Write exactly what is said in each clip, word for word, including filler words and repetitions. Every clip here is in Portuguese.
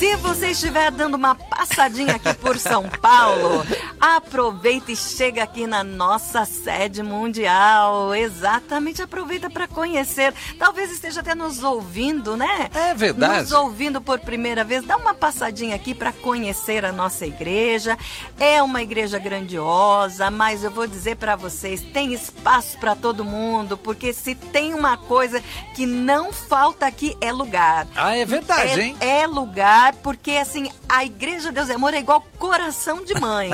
Se você estiver dando uma passadinha aqui por São Paulo, aproveita e chega aqui na nossa sede mundial. Exatamente, aproveita para conhecer. Talvez esteja até nos ouvindo, né? É verdade. Nos ouvindo por primeira vez. Dá uma passadinha aqui para conhecer a nossa igreja. É uma igreja grandiosa, mas eu vou dizer para vocês, tem espaço para todo mundo, porque se tem uma coisa que não falta aqui é lugar. Ah, é verdade, é, hein? É lugar, porque assim, a Igreja Deus é Amor é igual coração de mãe.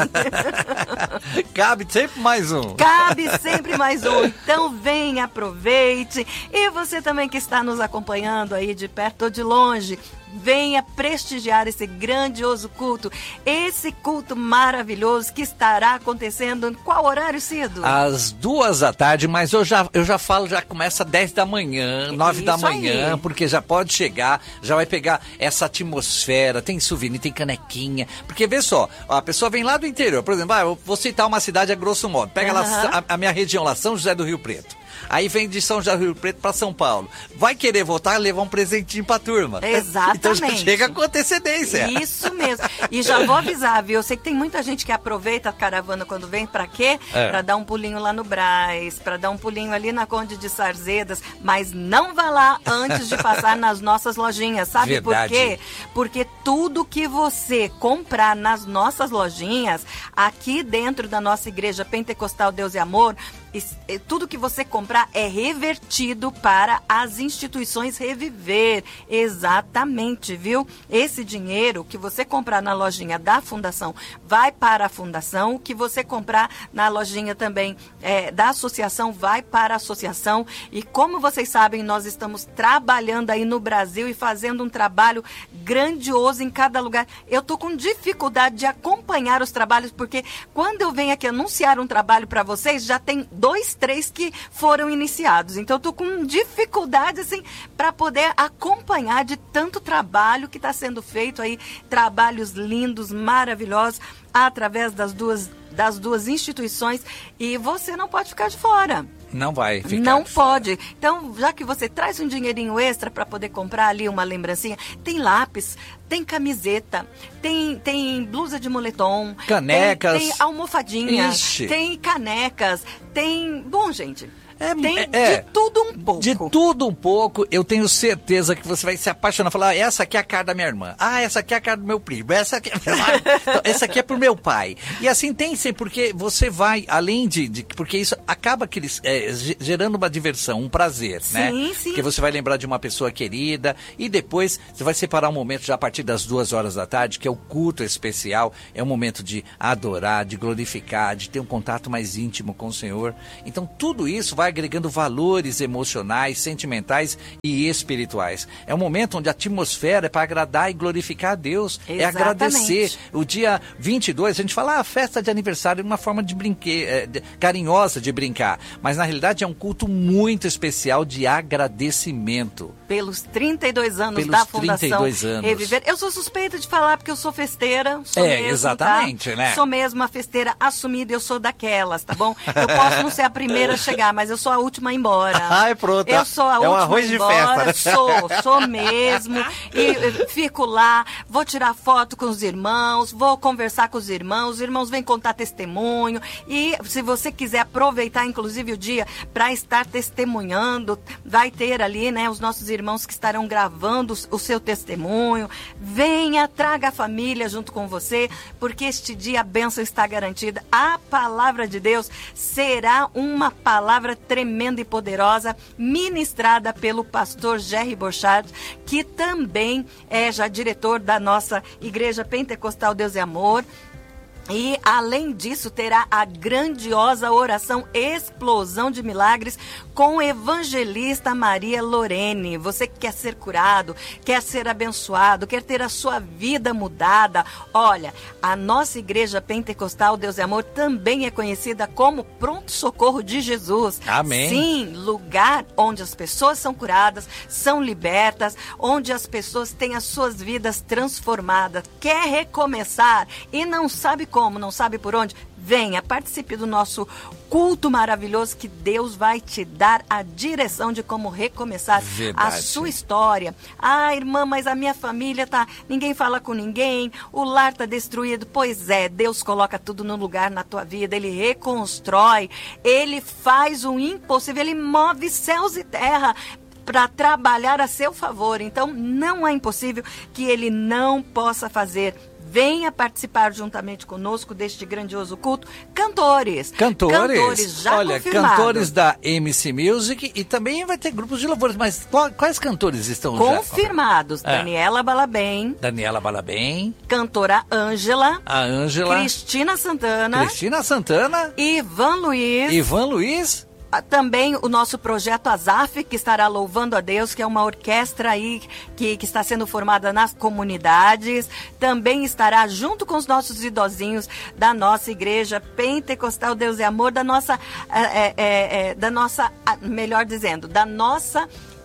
Cabe sempre mais um. Cabe sempre mais um. Então vem, aproveite. E você também que está nos acompanhando aí de perto ou de longe, venha prestigiar esse grandioso culto. Esse culto maravilhoso que estará acontecendo em qual horário, Cido? Às duas da tarde, mas eu já, eu já falo, já começa dez da manhã, nove da Isso manhã, aí. porque já pode chegar, já vai pegar essa atmosfera, tem souvenir, tem canequinha. Porque vê só, a pessoa vem lá do interior, por exemplo, ah, eu vou citar uma cidade a grosso modo, pega lá Aham. a, a minha região lá, São José do Rio Preto. Aí vem de São José do Rio Preto para São Paulo. Vai querer voltar e levar um presentinho pra turma. Exatamente. Então já chega com antecedência. Isso mesmo. E já vou avisar, viu? Eu sei que tem muita gente que aproveita a caravana quando vem, pra quê? É. Pra dar um pulinho lá no Brás, pra dar um pulinho ali na Conde de Sarzedas, mas não vá lá antes de passar nas nossas lojinhas, sabe Verdade. por quê? Porque tudo que você comprar nas nossas lojinhas, aqui dentro da nossa igreja Pentecostal Deus e Amor, tudo que você comprar é revertido para as instituições Reviver. Exatamente, viu? Esse dinheiro que você comprar na lojinha da fundação vai para a fundação, o que você comprar na lojinha também é, da associação vai para a associação. E como vocês sabem, nós estamos trabalhando aí no Brasil e fazendo um trabalho grandioso em cada lugar. Eu tô com dificuldade de acompanhar os trabalhos, porque quando eu venho aqui anunciar um trabalho para vocês, já tem dois, três que foram iniciados. Então, eu tô com dificuldade, assim, para poder acompanhar de tanto trabalho que está sendo feito aí, trabalhos lindos, maravilhosos, através das duas, das duas instituições, e você não pode ficar de fora. Não vai ficar. Não de fora. pode. Então, já que você traz um dinheirinho extra para poder comprar ali uma lembrancinha, tem lápis, tem camiseta, tem, tem blusa de moletom, Canecas. tem, tem almofadinha, Ixi. tem canecas, tem... Bom, gente... É, Tem é, de tudo um pouco. De tudo um pouco, eu tenho certeza que você vai se apaixonar. Falar, ah, essa aqui é a cara da minha irmã. Ah, essa aqui é a cara do meu primo. Essa aqui, então, essa aqui é pro meu pai. E assim tem sempre, porque você vai, além de... de porque isso acaba que eles, é, gerando uma diversão, um prazer, Sim, né? sim. Porque você vai lembrar de uma pessoa querida e depois você vai separar um momento já a partir das duas horas da tarde, que é o culto especial. É um momento de adorar, de glorificar, de ter um contato mais íntimo com o Senhor. Então tudo isso vai agregando valores emocionais, sentimentais e espirituais. É um momento onde a atmosfera é para agradar e glorificar a Deus. Exatamente. É agradecer. O dia vinte e dois, a gente fala, ah, festa de aniversário, uma forma de brinque... carinhosa de brincar. Mas na realidade é um culto muito especial de agradecimento. Pelos trinta e dois anos Pelos da Fundação trinta e dois anos. Reviver. Eu sou suspeita de falar porque eu sou festeira. Sou É, mesmo, exatamente, tá? né? Sou mesmo uma festeira assumida, eu sou daquelas, tá bom? Eu posso não ser a primeira a chegar, mas eu sou a última a ir embora. Ai, pronto. Eu sou a É um última arroz a ir de embora. festa, né? Sou, sou mesmo. E eu fico lá, vou tirar foto com os irmãos, vou conversar com os irmãos, os irmãos vêm contar testemunho. E se você quiser aproveitar, inclusive, o dia para estar testemunhando, vai ter ali, né, os nossos irmãos que estarão gravando o seu testemunho. Venha, traga a família junto com você, porque este dia a bênção está garantida. A palavra de Deus será uma palavra tremenda e poderosa, ministrada pelo pastor Jerry Borchardt, que também é já diretor da nossa Igreja Pentecostal Deus e Amor. E, além disso, terá a grandiosa oração Explosão de Milagres com o evangelista Maria Lorene. Você que quer ser curado, quer ser abençoado, quer ter a sua vida mudada. Olha, a nossa Igreja Pentecostal Deus e Amor também é conhecida como Pronto Socorro de Jesus. Amém. Sim, lugar onde as pessoas são curadas, são libertas, onde as pessoas têm as suas vidas transformadas. Quer recomeçar e não sabe como? como, não sabe por onde? Venha, participe do nosso culto maravilhoso que Deus vai te dar a direção de como recomeçar Verdade. a sua história. Ah, irmã, mas a minha família tá... Ninguém fala com ninguém, o lar tá destruído. Pois é, Deus coloca tudo no lugar na tua vida, Ele reconstrói, Ele faz o impossível, Ele move céus e terra para trabalhar a seu favor. Então, não é impossível que Ele não possa fazer. Venha participar juntamente conosco deste grandioso culto. Cantores. Cantores? Cantores já Olha, confirmados. cantores da M C Music e também vai ter grupos de louvores. Mas qual- quais cantores estão já? Confirmados. É. Daniela Balabem, Daniela Balabem, cantora Ângela, a Ângela, Cristina Santana, Cristina Santana, Ivan Luiz. Ivan Luiz. Ah, também o nosso projeto Azaf, que estará louvando a Deus, que é uma orquestra aí que, que está sendo formada nas comunidades. Também estará junto com os nossos idosinhos da nossa igreja Pentecostal Deus e Amor, da nossa, é, é, é, da nossa, melhor dizendo, da nossa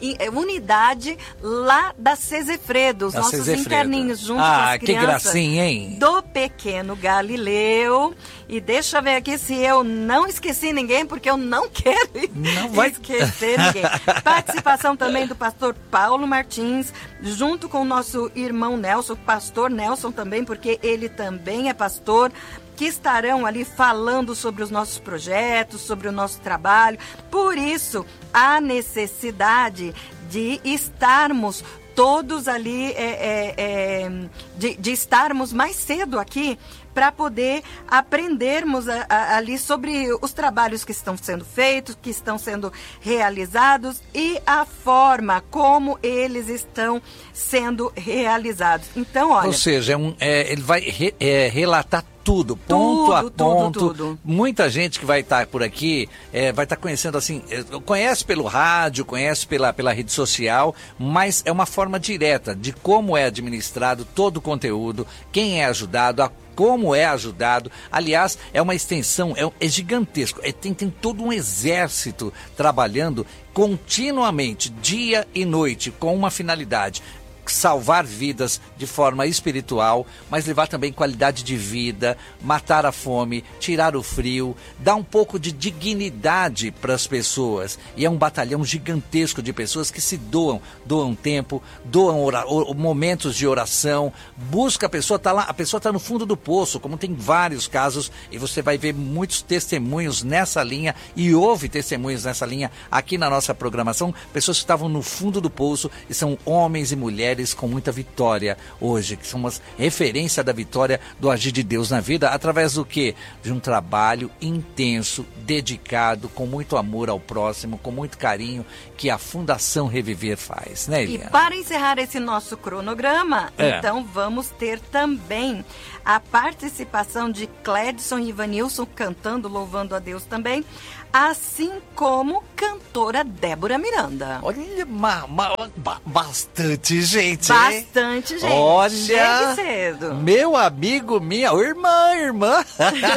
unidade lá da Cesefredo, os Da nossos Cesefredo. interninhos junto Ah, com as que crianças gracinha, hein? do pequeno Galileu. E deixa eu ver aqui se eu não esqueci ninguém, porque eu não quero Não vai- esquecer ninguém. Participação também do pastor Paulo Martins, junto com o nosso irmão Nelson, pastor Nelson também, porque ele também é pastor, que estarão ali falando sobre os nossos projetos, sobre o nosso trabalho. Por isso, a necessidade de estarmos todos ali, é, é, é, de, de estarmos mais cedo aqui, para poder aprendermos a, a, ali sobre os trabalhos que estão sendo feitos, que estão sendo realizados e a forma como eles estão sendo realizados. Então, olha... Ou seja, é um, é, ele vai re- é, relatar tudo, ponto Tudo, a tudo, ponto. tudo. Muita gente que vai estar por aqui é, vai estar conhecendo assim, é, conhece pelo rádio, conhece pela, pela rede social, mas é uma forma direta de como é administrado todo o conteúdo, quem é ajudado, a como é ajudado. Aliás, é uma extensão, é, é gigantesco. É, tem, tem todo um exército trabalhando continuamente, dia e noite, com uma finalidade: salvar vidas de forma espiritual, mas levar também qualidade de vida, matar a fome, tirar o frio, dar um pouco de dignidade para as pessoas. E é um batalhão gigantesco de pessoas que se doam, doam tempo, doam ora- o- momentos de oração, busca a pessoa, tá lá, a pessoa está no fundo do poço, como tem vários casos, e você vai ver muitos testemunhos nessa linha, e houve testemunhos nessa linha aqui na nossa programação, pessoas que estavam no fundo do poço, e são homens e mulheres com muita vitória hoje, que são uma referência da vitória do agir de Deus na vida, através do quê? De um trabalho intenso, dedicado, com muito amor ao próximo, com muito carinho, que a Fundação Reviver faz, né, E Eliana? para encerrar esse nosso cronograma, É. então vamos ter também a participação de Cledson e Ivanilson cantando, louvando a Deus também, assim como cantora Débora Miranda. Olha, ma- ma- ba- bastante gente, hein? Bastante gente. Olha, Chegue cedo. meu amigo, minha irmã, irmã,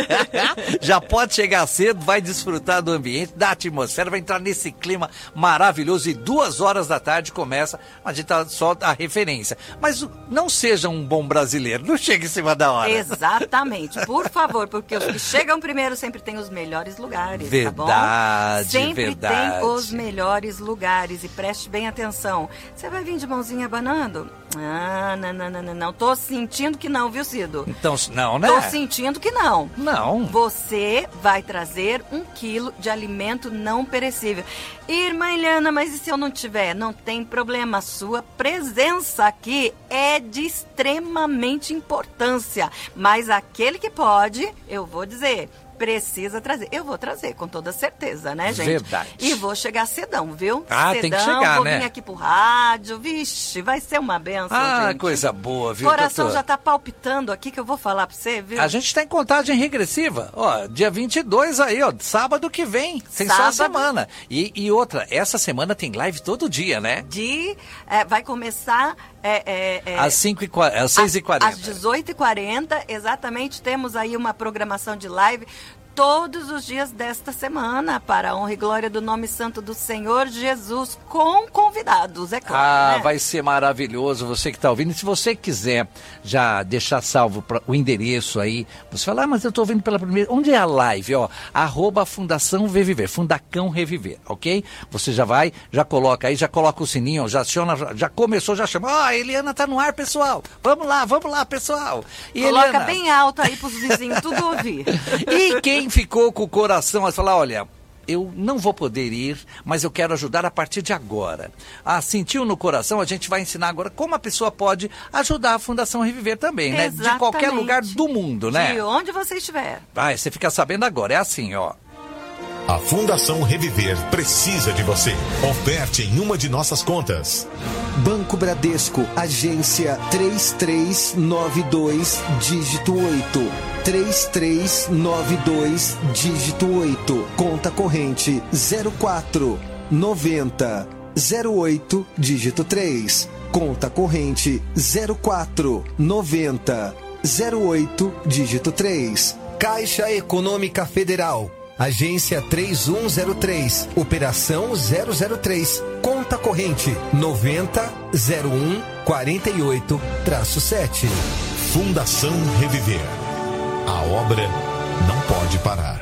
já pode chegar cedo, vai desfrutar do ambiente, da atmosfera, vai entrar nesse clima maravilhoso e duas horas da tarde começa, a gente tá só a referência. Mas não seja um bom brasileiro, não chegue em cima da hora. Exatamente, por favor, porque os que chegam primeiro sempre têm os melhores lugares, tá bom? Verdade, Sempre verdade. tem os melhores lugares e preste bem atenção. Você vai vir de mãozinha abanando? Ah, não, não, não, não, não. Tô sentindo que não, viu, Cido? Então, não, né? Tô sentindo que não. Não. Você vai trazer um quilo de alimento não perecível. Irmã Eliana, mas e se eu não tiver? Não tem problema. A sua presença aqui é de extremamente importância. Mas aquele que pode, eu vou dizer, precisa trazer. Eu vou trazer, com toda certeza, né, gente? Verdade. E vou chegar cedão, viu? Ah, cedão, tem que chegar, vou né? vir aqui pro rádio. Vixe, vai ser uma benção, Ah, gente. coisa boa, viu, O coração doutor? já tá palpitando aqui, que eu vou falar pra você, viu? A gente está em contagem regressiva. Ó, dia vinte e dois aí, ó, sábado que vem. Tem só a Sábado. semana. E, e outra, essa semana tem live todo dia, né? De, é, vai começar... É, é, é, Às, cinco e às seis e quarenta. Às dezoito e quarenta, exatamente, temos aí uma programação de live todos os dias desta semana, para a honra e glória do nome santo do Senhor Jesus, com convidados, é claro. Ah, né? Vai ser maravilhoso, você que está ouvindo. E se você quiser já deixar salvo pra, o endereço aí, você fala, ah, mas eu estou ouvindo pela primeira... Onde é a live? Ó, arroba Fundação Reviver, Fundacão Reviver, ok? Você já vai, já coloca aí, já coloca o sininho, já aciona, já, já começou, já chama. Ó, oh, a Eliana tá no ar, pessoal. Vamos lá, vamos lá, pessoal. E Coloca Eliana... bem alto aí pros vizinhos tudo ouvir. E quem ficou com o coração a falar, olha, eu não vou poder ir, mas eu quero ajudar a partir de agora. Ah, sentiu no coração, a gente vai ensinar agora como a pessoa pode ajudar a Fundação Reviver também, né? Exatamente. De qualquer lugar do mundo, né? De onde você estiver. Ah, você fica sabendo agora, é assim, ó. A Fundação Reviver precisa de você. Oferte em uma de nossas contas. Banco Bradesco, agência três três nove dois, dígito oito. três três nove dois, dígito oito. Conta corrente zero quatro noventa zero oito, dígito três. Conta corrente zero quatro noventa zero oito, dígito três. Caixa Econômica Federal. Agência três um zero três, operação zero zero três, conta corrente noventa zero um quarenta e oito sete. Fundação Reviver. A obra não pode parar.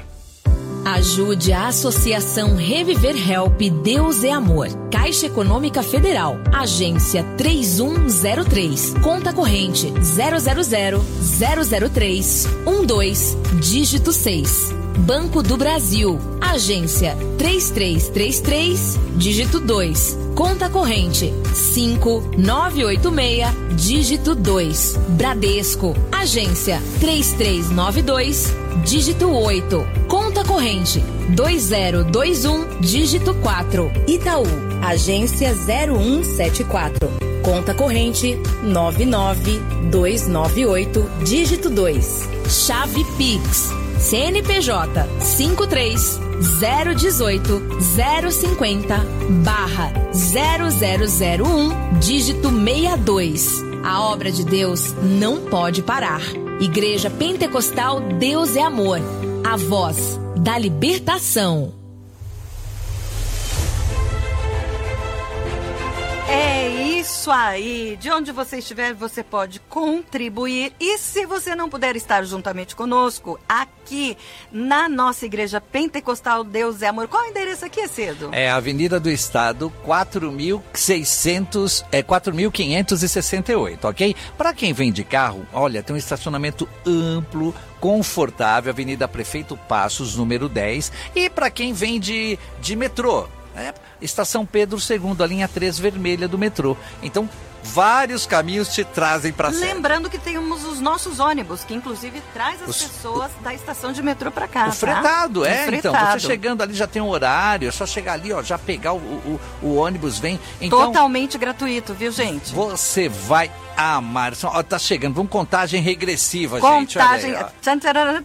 Ajude a Associação Reviver Help Deus é Amor. Caixa Econômica Federal. Agência três um zero três. Conta corrente zero zero zero zero zero três um dois, dígito seis. Banco do Brasil. Agência três três três três, dígito dois. Conta corrente cinco nove oito seis, dígito dois. Bradesco. Agência três três nove dois, dígito oito. Conta corrente dois zero dois um, dígito quatro. Itaú. Agência zero um sete quatro. Conta corrente nove nove dois nove oito, dígito dois. Chave Pix. C N P J cinco três zero um oito zero cinco zero barra zero zero zero um, dígito sessenta e dois. A obra de Deus não pode parar. Igreja Pentecostal Deus é Amor. A voz da libertação. É isso aí. De onde você estiver, você pode contribuir. E se você não puder estar juntamente conosco, aqui na nossa Igreja Pentecostal Deus é Amor. Qual é o endereço aqui, Cedo? É Avenida do Estado, quatro mil seiscentos, é quatro mil quinhentos e sessenta e oito, ok? Para quem vem de carro, olha, tem um estacionamento amplo, confortável, Avenida Prefeito Passos, número dez. E para quem vem de, de metrô, é, Estação Pedro segundo, a linha três vermelha do metrô. Então, vários caminhos te trazem para cá. Lembrando que temos os nossos ônibus, que inclusive traz as Os, pessoas o, da estação de metrô para cá. O fretado, tá? é. O Então, fretado. você chegando ali já tem um horário, é só chegar ali, ó, já pegar o, o, o ônibus, vem. Então, totalmente gratuito, viu, gente? Você vai amar. Ó, tá chegando, vamos contagem regressiva, contagem... gente. Contagem.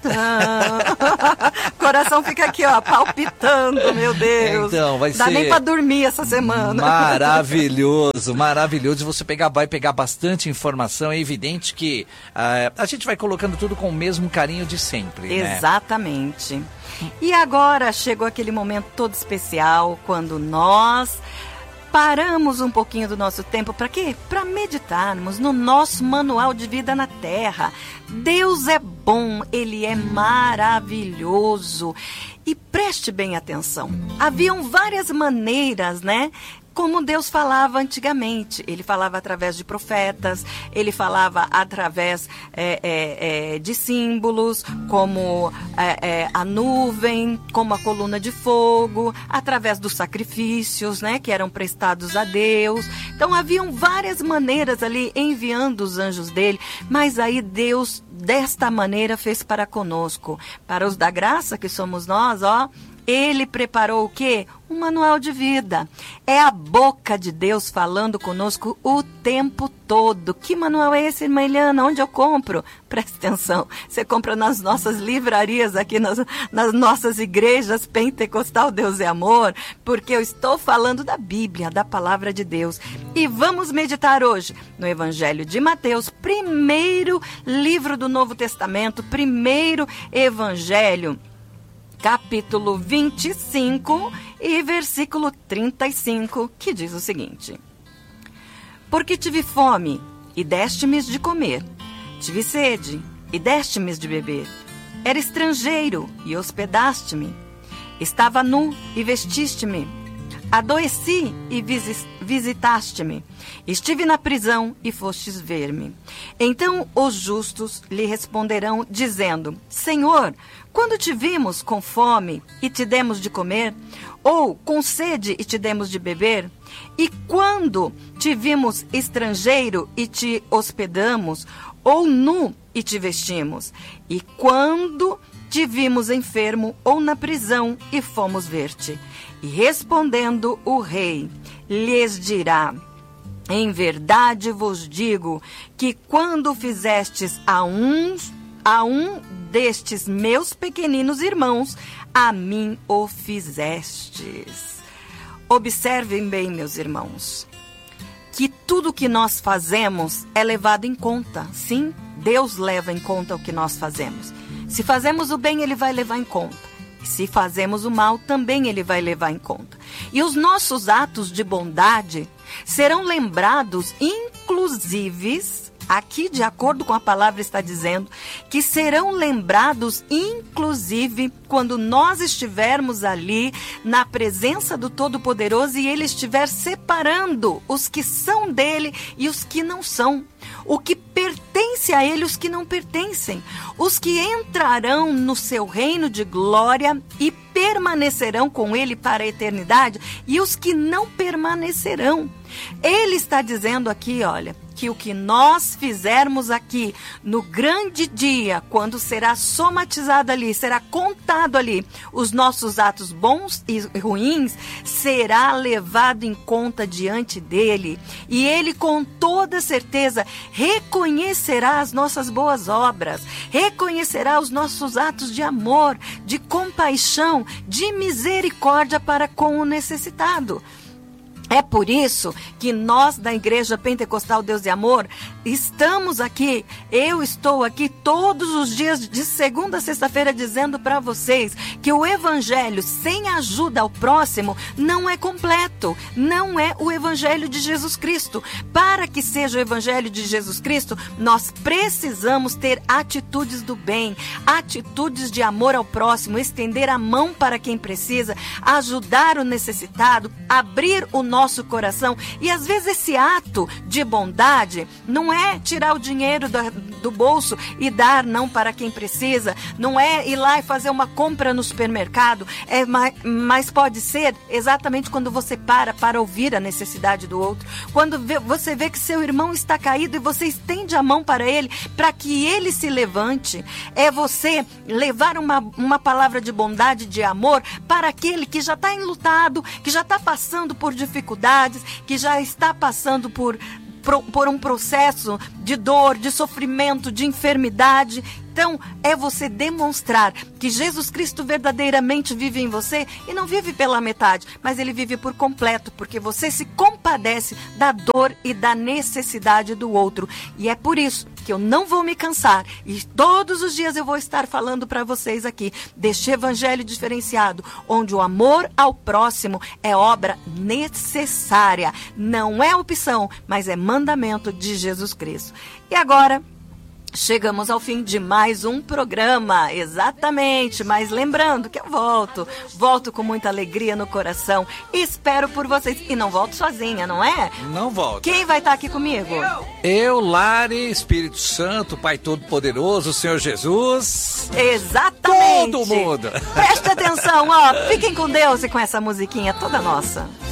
Coração fica aqui, ó, palpitando, meu Deus. Então, vai Dá ser nem pra dormir essa semana. Maravilhoso, maravilhoso. Você pegar, vai pegar bastante informação. É evidente que uh, a gente vai colocando tudo com o mesmo carinho de sempre, né? Exatamente. E agora chegou aquele momento todo especial, quando nós paramos um pouquinho do nosso tempo. Para quê? Para meditarmos no nosso manual de vida na Terra. Deus é bom, Ele é maravilhoso. E preste bem atenção. Haviam várias maneiras, né? Como Deus falava antigamente. Ele falava através de profetas, ele falava através é, é, é, de símbolos, como é, é, a nuvem, como a coluna de fogo, através dos sacrifícios, né, que eram prestados a Deus. Então haviam várias maneiras ali enviando os anjos dele, mas aí Deus desta maneira fez para conosco, para os da graça que somos nós, ó. Ele preparou o quê? Um manual de vida. É a boca de Deus falando conosco o tempo todo. Que manual é esse, irmã Eliana? Onde eu compro? Preste atenção. Você compra nas nossas livrarias aqui, nas, nas nossas igrejas Pentecostal Deus é Amor, porque eu estou falando da Bíblia, da Palavra de Deus. E vamos meditar hoje no Evangelho de Mateus, primeiro livro do Novo Testamento, primeiro Evangelho capítulo vinte e cinco e versículo trinta e cinco, que diz o seguinte: Porque tive fome e deste-me de comer, tive sede e deste-me de beber, era estrangeiro e hospedaste-me, estava nu e vestiste-me, adoeci e visitaste-me, estive na prisão e fostes ver-me. Então os justos lhe responderão, dizendo: Senhor, quando te vimos com fome e te demos de comer, ou com sede e te demos de beber? E quando te vimos estrangeiro e te hospedamos, ou nu e te vestimos? E quando te vimos enfermo ou na prisão e fomos ver-te? E respondendo o rei, lhes dirá: Em verdade vos digo que quando fizestes a uns, a um destes meus pequeninos irmãos, a mim o fizestes. Observem bem, meus irmãos, que tudo que nós fazemos é levado em conta. Sim, Deus leva em conta o que nós fazemos. Se fazemos o bem, Ele vai levar em conta. E se fazemos o mal, também Ele vai levar em conta. E os nossos atos de bondade serão lembrados, inclusive, aqui de acordo com a palavra está dizendo, que serão lembrados, inclusive, quando nós estivermos ali na presença do Todo-Poderoso e Ele estiver separando os que são dele e os que não são. O que pertence a Ele e os que não pertencem. Os que entrarão no seu reino de glória e permanecerão com Ele para a eternidade e os que não permanecerão. Ele está dizendo aqui, olha, que o que nós fizermos aqui no grande dia, quando será somatizado ali, será contado ali, os nossos atos bons e ruins, será levado em conta diante dele. E ele com toda certeza reconhecerá as nossas boas obras, reconhecerá os nossos atos de amor, de compaixão, de misericórdia para com o necessitado. É por isso que nós da Igreja Pentecostal Deus e Amor estamos aqui, eu estou aqui todos os dias de segunda a sexta-feira dizendo para vocês que o Evangelho sem ajuda ao próximo não é completo, não é o Evangelho de Jesus Cristo. Para que seja o Evangelho de Jesus Cristo, nós precisamos ter atitudes do bem, atitudes de amor ao próximo, estender a mão para quem precisa, ajudar o necessitado, abrir o nosso nosso coração. E às vezes esse ato de bondade não é tirar o dinheiro do, do bolso e dar não para quem precisa, não é ir lá e fazer uma compra no supermercado, é, mas, mas pode ser exatamente quando você para para ouvir a necessidade do outro, quando vê, você vê que seu irmão está caído e você estende a mão para ele, para que ele se levante. É você levar uma, uma palavra de bondade, de amor para aquele que já está enlutado, que já está passando por dificuldades, que já está passando por, por, por um processo de dor, de sofrimento, de enfermidade. Então, é você demonstrar que Jesus Cristo verdadeiramente vive em você e não vive pela metade, mas Ele vive por completo, porque você se compadece da dor e da necessidade do outro. E é por isso que eu não vou me cansar e todos os dias eu vou estar falando para vocês aqui deste evangelho diferenciado, onde o amor ao próximo é obra necessária, não é opção, mas é mandamento de Jesus Cristo. E agora chegamos ao fim de mais um programa, exatamente, mas lembrando que eu volto, volto com muita alegria no coração, espero por vocês, e não volto sozinha, não é? Não volto. Quem vai estar aqui comigo? Eu, Lari, Espírito Santo, Pai Todo-Poderoso, Senhor Jesus. Exatamente. Todo mundo. Presta atenção, ó, fiquem com Deus e com essa musiquinha toda nossa.